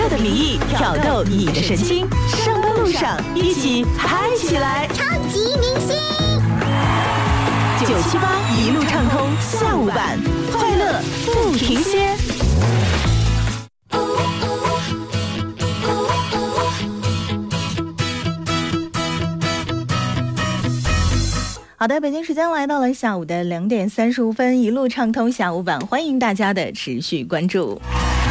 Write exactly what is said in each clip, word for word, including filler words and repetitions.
的名义挑逗你的神经，上班路上一起嗨起来！ 超级明星九七八一路畅通下午版，快乐不停歇。好的，北京时间来到了下午的两点三十五分，一路畅通下午版，欢迎大家的持续关注。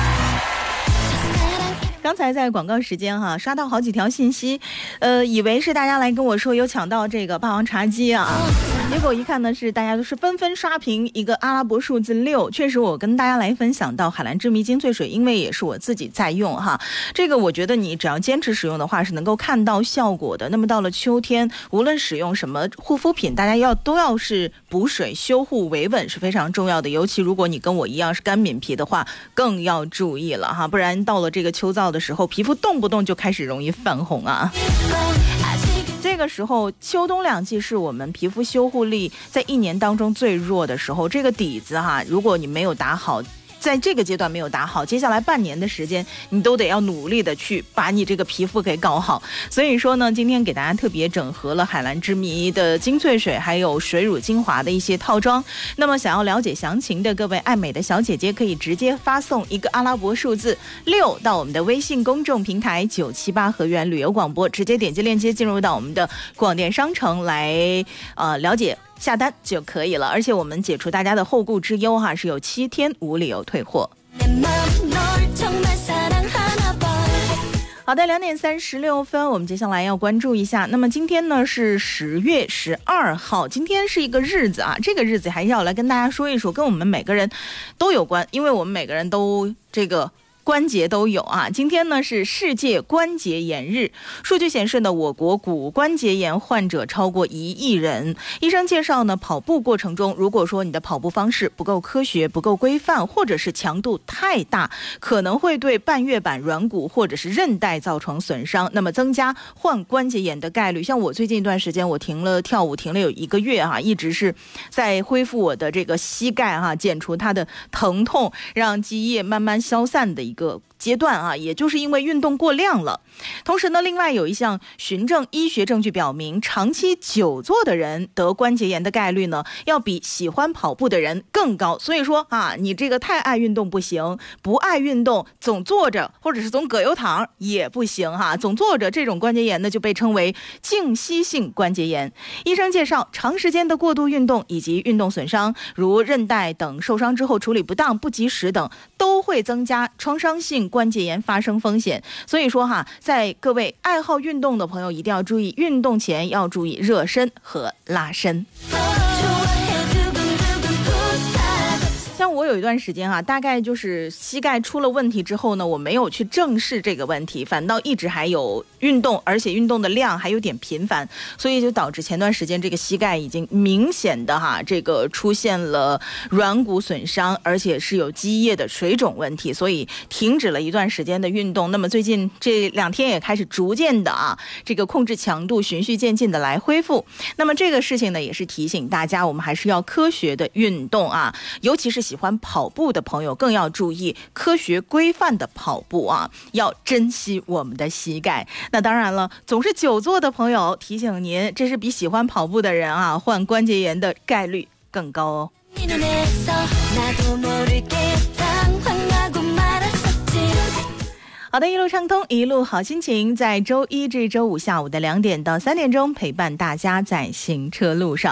刚才在广告时间哈，刷到好几条信息，呃，以为是大家来跟我说有抢到这个霸王茶姬啊，结果一看呢是大家都是纷纷刷屏一个阿拉伯数字六。确实，我跟大家来分享到海蓝之谜精粹水，因为也是我自己在用哈，这个我觉得你只要坚持使用的话是能够看到效果的。那么到了秋天，无论使用什么护肤品，大家要都要是补水、修护、维稳是非常重要的。尤其如果你跟我一样是干敏皮的话，更要注意了哈，不然到了这个秋燥的时候，皮肤动不动就开始容易泛红啊。这个时候秋冬两季是我们皮肤修护力在一年当中最弱的时候，这个底子哈，如果你没有打好，在这个阶段没有打好，接下来半年的时间你都得要努力的去把你这个皮肤给搞好。所以说呢，今天给大家特别整合了海蓝之谜的精粹水还有水乳精华的一些套装。那么想要了解详情的各位爱美的小姐姐，可以直接发送一个阿拉伯数字六到我们的微信公众平台九七八河源旅游广播，直接点击链接进入到我们的广电商城来呃了解下单就可以了。而且我们解除大家的后顾之忧哈，是有七天无理由退货。好的，两点三十六分，我们接下来要关注一下。那么今天呢是十月十二号，今天是一个日子啊，这个日子还是要来跟大家说一说，跟我们每个人都有关，因为我们每个人都这个关节都有啊。今天呢是世界关节炎日，数据显示呢，我国骨关节炎患者超过一亿人。医生介绍呢，跑步过程中，如果说你的跑步方式不够科学、不够规范，或者是强度太大，可能会对半月板软骨或者是韧带造成损伤，那么增加患关节炎的概率。像我最近一段时间，我停了跳舞，停了有一个月哈，一直是在恢复我的这个膝盖哈，减除它的疼痛，让积液慢慢消散的一个个阶段啊，也就是因为运动过量了。同时呢，另外有一项循证医学证据表明，长期久坐的人得关节炎的概率呢，要比喜欢跑步的人更高。所以说啊，你这个太爱运动不行，不爱运动总坐着或者是总葛优躺也不行哈。总坐着这种关节炎呢，就被称为静息性关节炎。医生介绍，长时间的过度运动以及运动损伤，如韧带等受伤之后处理不当、不及时等，都会增加创伤性关节炎发生风险。所以说哈，在各位爱好运动的朋友一定要注意，运动前要注意热身和拉伸。像我有一段时间啊，大概就是膝盖出了问题之后呢，我没有去正视这个问题，反倒一直还有运动，而且运动的量还有点频繁，所以就导致前段时间这个膝盖已经明显的哈，这个出现了软骨损伤，而且是有积液的水肿问题，所以停止了一段时间的运动。那么最近这两天也开始逐渐的啊，这个控制强度，循序渐进的来恢复。那么这个事情呢，也是提醒大家，我们还是要科学的运动啊，尤其是喜欢跑步的朋友更要注意科学规范的跑步啊，要珍惜我们的膝盖。那当然了，总是久坐的朋友，提醒您，这是比喜欢跑步的人啊患关节炎的概率更高哦。好的，一路畅通，一路好心情，在周一至周五下午的两点到三点钟陪伴大家在行车路上。